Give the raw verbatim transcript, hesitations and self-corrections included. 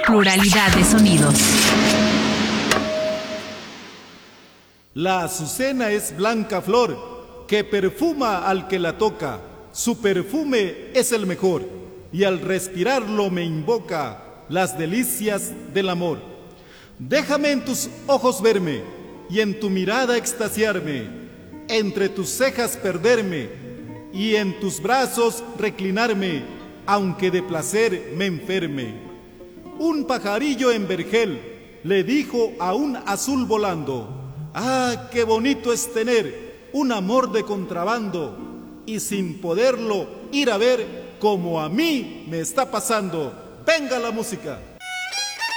Pluralidad de sonidos. La azucena es blanca flor que perfuma al que la toca. Su perfume es el mejor y al respirarlo me invoca las delicias del amor. Déjame en tus ojos verme y en tu mirada extasiarme, entre tus cejas perderme y en tus brazos reclinarme, aunque de placer me enferme. Un pajarillo en vergel le dijo a un azul volando: ¡ah, qué bonito es tener un amor de contrabando! Y sin poderlo ir a ver, como a mí me está pasando. ¡Venga la música!